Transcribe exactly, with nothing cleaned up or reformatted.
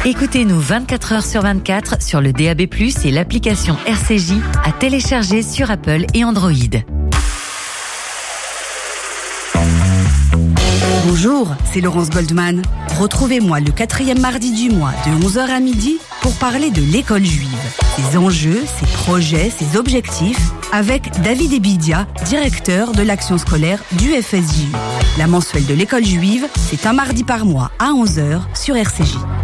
Écoutez-nous vingt-quatre heures sur vingt-quatre sur le D A B plus, et l'application R C J à télécharger sur Apple et Android. Bonjour, c'est Laurence Goldman. Retrouvez-moi le quatrième mardi du mois de onze heures à midi pour parler de l'école juive, ses enjeux, ses projets, ses objectifs, avec David Ebidia, directeur de l'action scolaire du F S J U. La mensuelle de l'école juive, c'est un mardi par mois à onze heures sur R C J.